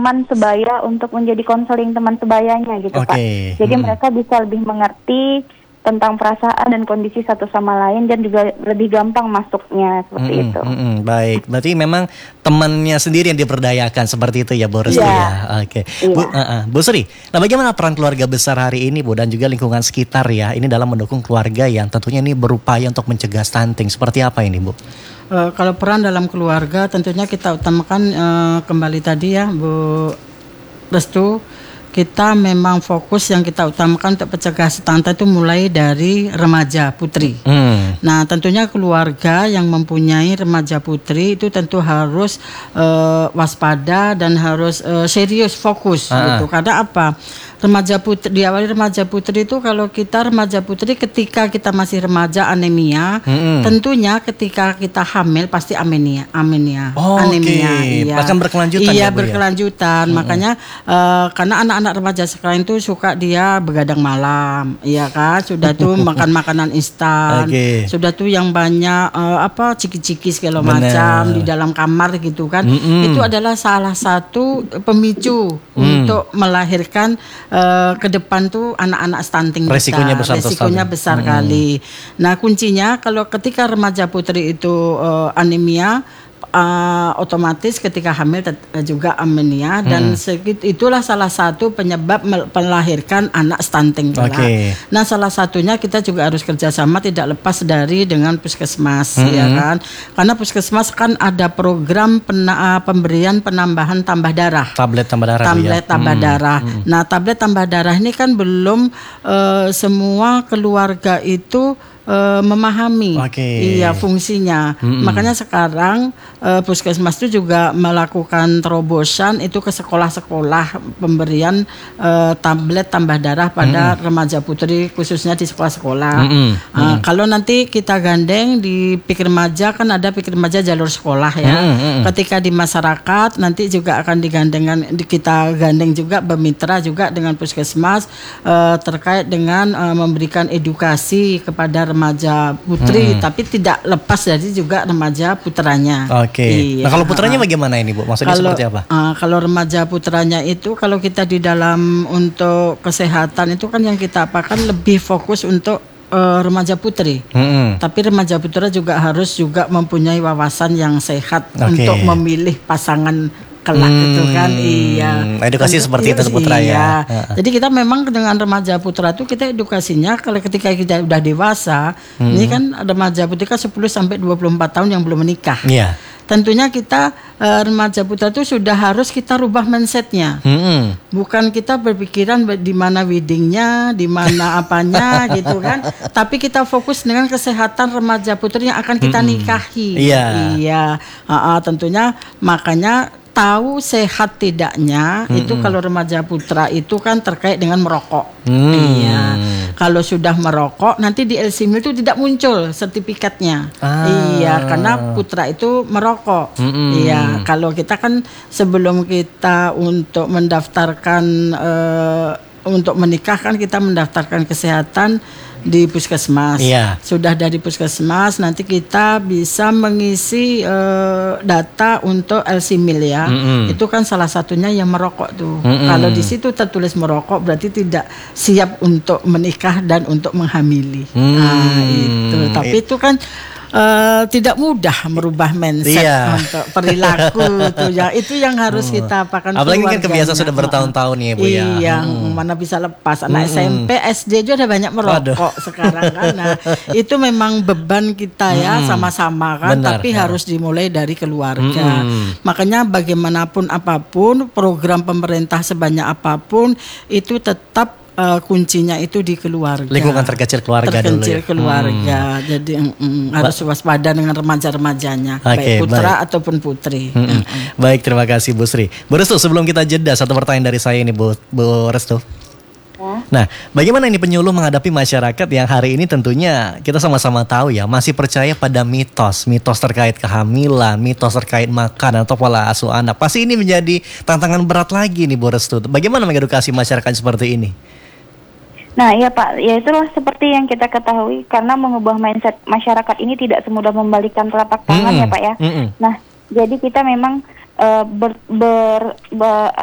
teman sebaya untuk menjadi konseling teman sebayanya gitu Pak. Jadi mereka bisa lebih mengerti tentang perasaan dan kondisi satu sama lain dan juga lebih gampang masuknya seperti itu. Baik, berarti memang temannya sendiri yang diperdayakan seperti itu ya Bu Restu ya. Oke. Bu Sri, nah bagaimana peran keluarga besar hari ini Bu dan juga lingkungan sekitar ya ini dalam mendukung keluarga yang tentunya ini berupaya untuk mencegah stunting, seperti apa ini Bu? Kalau peran dalam keluarga tentunya kita utamakan kembali tadi ya Bu Restu, kita memang fokus yang kita utamakan untuk pencegah stunting itu mulai dari remaja putri. Nah tentunya keluarga yang mempunyai remaja putri itu tentu harus waspada dan harus serius fokus gitu. Karena apa? Remaja putri, diawali remaja putri itu kalau kita remaja putri ketika kita masih remaja anemia, tentunya ketika kita hamil pasti anemia. Anemia. Iya. Bahkan berkelanjutan. Iya, berkelanjutan. Makanya karena anak-anak remaja sekarang itu suka dia begadang malam, iya kan? Sudah tuh makan makanan instan. Sudah tuh yang banyak ciki-ciki segala macam di dalam kamar gitu kan. Itu adalah salah satu pemicu untuk melahirkan ke depan tuh anak-anak stunting resikonya besar kali. Nah kuncinya kalau ketika remaja putri itu anemia, otomatis ketika hamil juga anemia dan itulah salah satu penyebab melahirkan anak stunting. Nah salah satunya kita juga harus kerjasama tidak lepas dari dengan puskesmas ya kan, karena puskesmas kan ada program pemberian penambahan tambah darah, tablet tambah darah. Nah tablet tambah darah ini kan belum semua keluarga itu memahami fungsinya. Makanya sekarang puskesmas itu juga melakukan terobosan itu ke sekolah-sekolah pemberian tablet tambah darah pada remaja putri khususnya di sekolah-sekolah. Kalau nanti kita gandeng di PIK Remaja kan ada PIK Remaja jalur sekolah ya. Ketika di masyarakat nanti juga akan digandengkan, kita gandeng juga bermitra juga dengan puskesmas terkait dengan memberikan edukasi kepada remaja putri, tapi tidak lepas dari juga remaja putranya. Nah kalau putranya bagaimana ini Bu? Maksudnya seperti apa? Kalau remaja putranya itu kalau kita di dalam untuk kesehatan itu kan yang kita apakan lebih fokus untuk remaja putri. Tapi remaja putra juga harus juga mempunyai wawasan yang sehat untuk memilih pasangan kelak itu kan. Edukasi seperti itu putra ya. Jadi kita memang dengan remaja putra itu kita edukasinya kalau ketika kita udah dewasa, ini kan remaja putri kan 10 sampai 24 tahun yang belum menikah. Tentunya kita remaja putra itu sudah harus kita rubah mindsetnya. Bukan kita berpikiran di mana weddingnya, di mana apanya gitu kan. Tapi kita fokus dengan kesehatan remaja putri yang akan kita nikahi. Tentunya makanya tahu sehat tidaknya itu kalau remaja putra itu kan terkait dengan merokok. Kalau sudah merokok nanti di LCMIL itu tidak muncul sertifikatnya. Karena putra itu merokok. Kalau kita kan sebelum kita untuk mendaftarkan untuk menikah kan kita mendaftarkan kesehatan di puskesmas. Sudah dari puskesmas nanti kita bisa mengisi data untuk LCMIL ya. Itu kan salah satunya yang merokok tuh. Kalau di situ tertulis merokok berarti tidak siap untuk menikah dan untuk menghamili. Itu. Tapi itu kan tidak mudah merubah mindset untuk perilaku tuh ya. Itu yang harus kita apakan. Apalagi kan kebiasaan sudah bertahun-tahun ya Bu ya. Mana bisa lepas. Anak SMP, SD juga ada banyak merokok sekarang kan. Nah, itu memang beban kita ya sama-sama kan. Tapi harus dimulai dari keluarga. Makanya bagaimanapun apapun program pemerintah sebanyak apapun itu tetap kuncinya itu di keluarga. Lingkungan terkecil keluarga dulu ya. Keluarga. Jadi harus waspada dengan remaja-remajanya, baik putra ataupun putri. Baik, terima kasih Bu Sri. Bu Restu, sebelum kita jeda satu pertanyaan dari saya ini Bu Restu. Nah, bagaimana ini penyuluh menghadapi masyarakat yang hari ini tentunya kita sama-sama tahu ya masih percaya pada mitos terkait kehamilan, mitos terkait makan atau pola asuh anak. Pasti ini menjadi tantangan berat lagi nih Bu Restu. Bagaimana mengedukasi masyarakat seperti ini? Nah ya Pak, ya itulah seperti yang kita ketahui karena mengubah mindset masyarakat ini tidak semudah membalikan telapak tangan ya Pak ya. Nah jadi kita memang